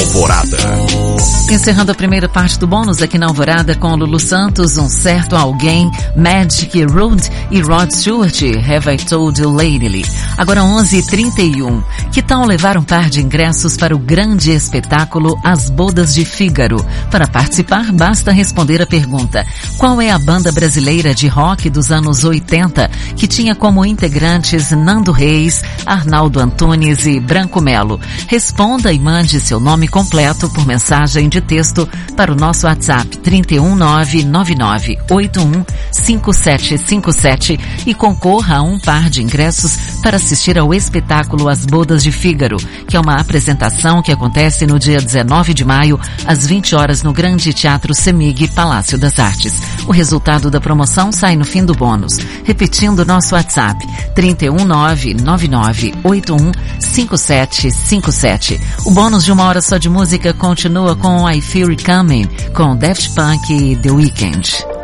Alvorada. Encerrando a primeira parte do bônus aqui na Alvorada com Lulu Santos, Um Certo Alguém, Magic Road e Rod Stewart, Have I Told You Lately. Agora 11h31. Que tal levar um par de ingressos para o grande espetáculo As Bodas de Fígaro? Para participar, basta responder a pergunta: qual é a banda brasileira de rock dos anos 80 que tinha como integrantes Nando Reis, Arnaldo Antunes e Branco Melo? Responda e mande seu nome completo por mensagem de texto para o nosso WhatsApp 31999815757 e concorra a um par de ingressos para assistir ao espetáculo As Bodas de Fígaro, que é uma apresentação que acontece no dia 19 de maio, às 20 horas no Grande Teatro Semig, Palácio das Artes. O resultado da promoção sai no fim do bônus. Repetindo nosso WhatsApp 31999815757. O bônus de 1 hora só de música continua com I Feel It Coming, com Daft Punk e The Weeknd.